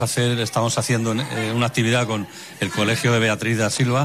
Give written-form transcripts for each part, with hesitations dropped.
Estamos haciendo una actividad con el Colegio de Beatriz da Silva,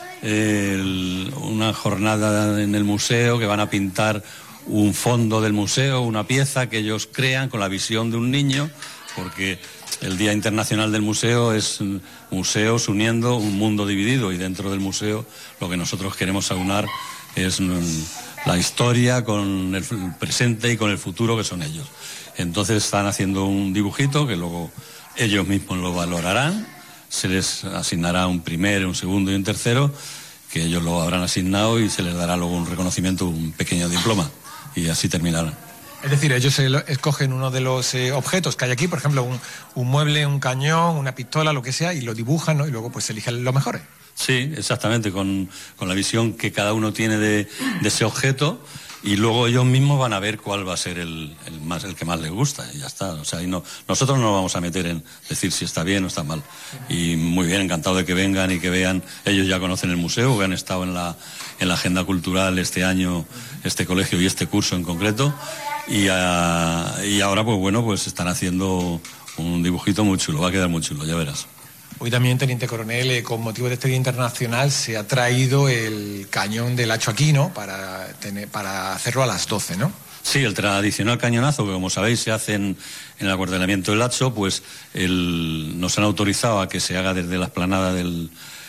una jornada en el museo que van a pintar un fondo del museo, una pieza que ellos crean con la visión de un niño, porque el Día Internacional del Museo es museos uniendo un mundo dividido, y dentro del museo lo que nosotros queremos aunar es la historia con el presente y con el futuro, que son ellos. Entonces están haciendo un dibujito que luego ellos mismos lo valorarán, se les asignará un primero, un segundo y un tercero, que ellos lo habrán asignado, y se les dará luego un reconocimiento, un pequeño diploma, y así terminarán. Es decir, ellos escogen uno de los objetos que hay aquí, por ejemplo, un mueble, un cañón, una pistola, lo que sea, y lo dibujan, ¿no? Y luego pues eligen los mejores. Sí, exactamente, con la visión que cada uno tiene de ese objeto, y luego ellos mismos van a ver cuál va a ser el que más les gusta, y ya está. O sea, nosotros no nos vamos a meter en decir si está bien o está mal. Y muy bien, encantado de que vengan y que vean. Ellos ya conocen el museo, que han estado en la agenda cultural este año, este colegio y este curso en concreto, y ahora pues bueno, pues están haciendo un dibujito muy chulo, va a quedar muy chulo, ya verás. Hoy también, teniente coronel, con motivo de este Día Internacional se ha traído el cañón del Hacho aquí, ¿no? Para hacerlo a las 12, ¿no? Sí, el tradicional cañonazo, que como sabéis se hace en el acuartelamiento del Hacho, pues nos han autorizado a que se haga desde la explanada del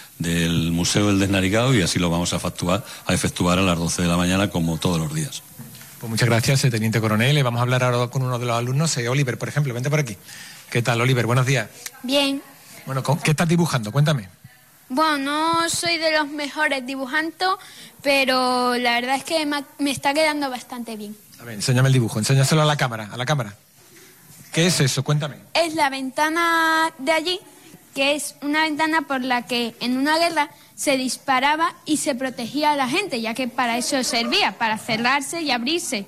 Museo del Desnaricao, y así lo vamos a efectuar a las 12 de la mañana, como todos los días. Pues muchas gracias, teniente coronel. Vamos a hablar ahora con uno de los alumnos, Oliver, por ejemplo. Vente por aquí. ¿Qué tal, Oliver? Buenos días. Bien. Bueno, ¿qué estás dibujando? Cuéntame. Bueno, no soy de los mejores dibujantes, pero la verdad es que me está quedando bastante bien. A ver, enséñame el dibujo, enséñaselo a la cámara, ¿Qué es eso? Cuéntame. Es la ventana de allí, que es una ventana por la que en una guerra se disparaba y se protegía a la gente, ya que para eso servía, para cerrarse y abrirse.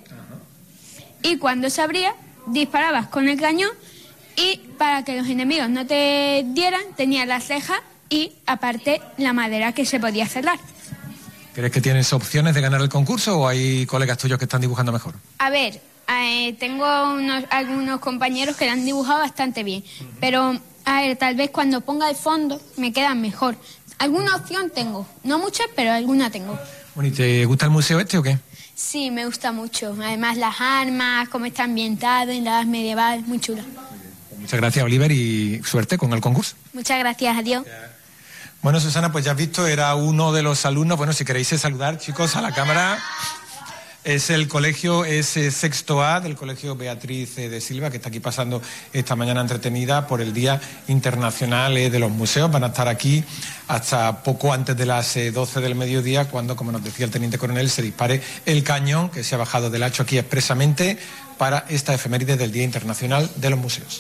Y cuando se abría, disparabas con el cañón, y para que los enemigos no te dieran, tenía las cejas y aparte la madera que se podía cerrar. ¿Crees que tienes opciones de ganar el concurso o hay colegas tuyos que están dibujando mejor? A ver, tengo algunos compañeros que lo han dibujado bastante bien, pero a ver, tal vez cuando ponga el fondo me quedan mejor. Alguna opción tengo, no muchas, pero alguna tengo. Bueno, ¿y te gusta el museo este o qué? Sí, me gusta mucho. Además las armas, cómo está ambientado en la edad medieval, muy chulo. Muchas gracias, Oliver, y suerte con el concurso. Muchas gracias, adiós. Bueno, Susana, pues ya has visto, era uno de los alumnos. Bueno, si queréis saludar, chicos, a la cámara. Es el colegio, es sexto A del Colegio Beatriz de Silva, que está aquí pasando esta mañana entretenida por el Día Internacional de los Museos. Van a estar aquí hasta poco antes de las 12 del mediodía, cuando, como nos decía el teniente coronel, se dispare el cañón que se ha bajado del Hacho aquí expresamente para esta efeméride del Día Internacional de los Museos.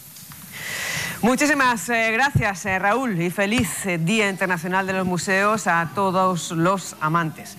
Muchísimas gracias, Raúl, y feliz Día Internacional de los Museos a todos los amantes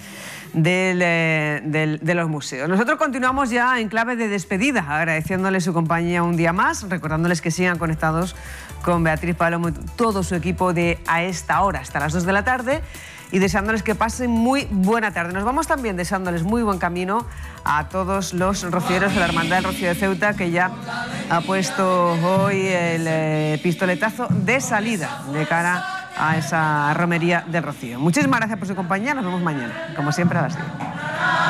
de los museos. Nosotros continuamos ya en clave de despedida, agradeciéndoles su compañía un día más, recordándoles que sigan conectados con Beatriz Palomo y todo su equipo de A Esta Hora hasta las 2 de la tarde, y deseándoles que pasen muy buena tarde. Nos vamos también deseándoles muy buen camino a todos los rocieros de la Hermandad del Rocío de Ceuta, que ya ha puesto hoy el pistoletazo de salida de cara a esa romería del Rocío. Muchísimas gracias por su compañía, nos vemos mañana, como siempre a las 10.